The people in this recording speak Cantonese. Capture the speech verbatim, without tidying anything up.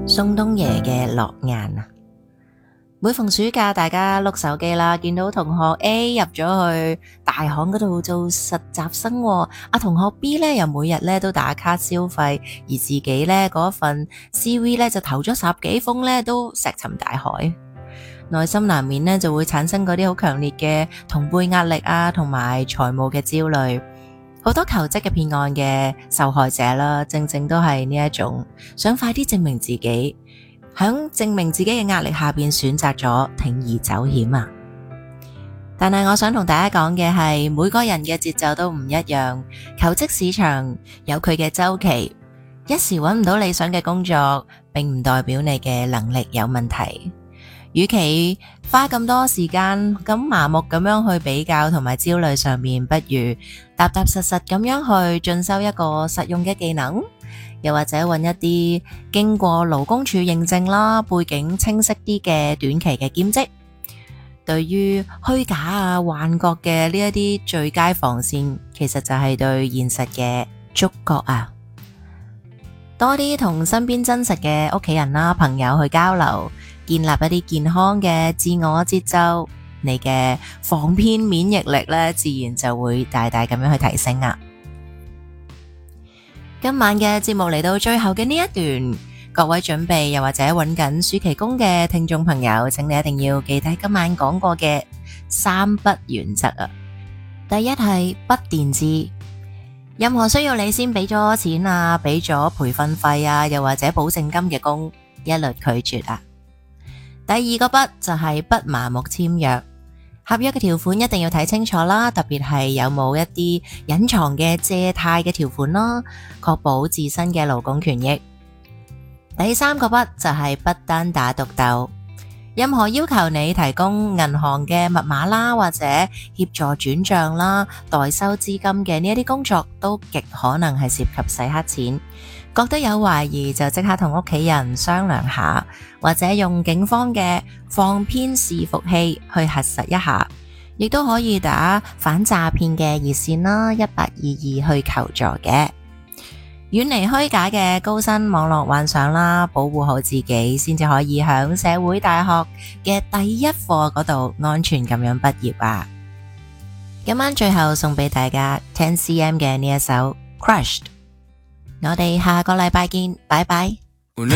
宋冬野嘅落雁啊！每逢暑假，大家碌手機啦，見到同學 A 入咗去大行嗰度做實習生，阿同學 B 咧又每日咧都打卡消費，而自己咧嗰份 C V 咧就投咗十幾封咧都石沉大海，內心難免咧就會產生嗰啲好強烈嘅同輩壓力啊，同埋財務嘅焦慮。好多求職嘅騙案嘅受害者啦，正正都係呢一種想快啲證明自己，響證明自己嘅壓力下邊選擇咗鋌而走險啊！但係我想同大家講嘅係，每個人嘅節奏都唔一樣，求職市場有佢嘅週期，一時揾唔到理想嘅工作，並唔代表你嘅能力有問題。與其花咁多時間咁麻木咁樣去比較同埋焦慮上面，不如踏踏實實咁樣去進修一個實用嘅技能，又或者揾一啲經過勞工處認證啦、背景清晰啲嘅短期嘅兼職。對於虛假啊、幻覺嘅呢一啲最佳防線，其實就係對現實嘅觸覺啊！多啲同身邊真實嘅屋企人啦、朋友去交流，建立一啲健康嘅自我節奏，你嘅防騙免疫力咧，自然就會大大咁樣去提升啊！今晚嘅節目嚟到最後嘅呢一段，各位準備又或者揾緊暑期工嘅聽眾朋友，請你一定要記低今晚講過嘅三不原則啊！第一係不墊資，任何需要你先俾咗錢啊，俾咗培訓費啊，又或者保證金嘅工，一律拒絕啊！第二個不就係不盲目簽約，合約嘅條款一定要睇清楚啦，特別係有冇一啲隱藏嘅借貸嘅條款啦，確保自身嘅勞工權益。第三個不就係不單打獨鬥，任何要求你提供銀行嘅密碼啦，或者協助轉賬啦、代收資金嘅呢一啲工作，都極可能係涉及洗黑錢。覺得有懷疑就即刻同屋企人商量下，或者用警方嘅防騙視伏器去核實一下，亦都可以打反詐騙嘅熱線啦，一八二二去求助嘅。遠離虛假嘅高薪網絡幻想啦，保護好自己，先至可以響社會大學嘅第一課嗰度安全咁樣畢業啊！今晚最後送俾大家 ten C M 嘅呢一首 Crushed。我哋下個禮拜見，拜拜。